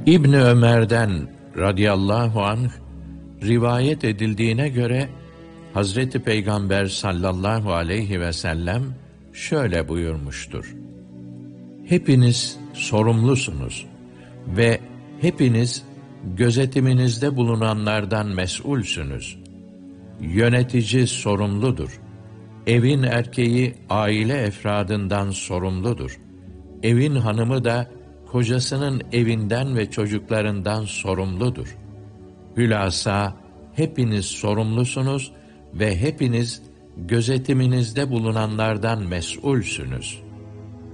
İbni Ömer'den radıyallahu anh rivayet edildiğine göre Hazreti Peygamber sallallahu aleyhi ve sellem şöyle buyurmuştur: Hepiniz sorumlusunuz ve hepiniz gözetiminizde bulunanlardan mesulsünüz. Yönetici sorumludur. Evin erkeği aile efradından sorumludur. Evin hanımı da kocasının evinden ve çocuklarından sorumludur. Hülasa hepiniz sorumlusunuz ve hepiniz gözetiminizde bulunanlardan mesulsünüz.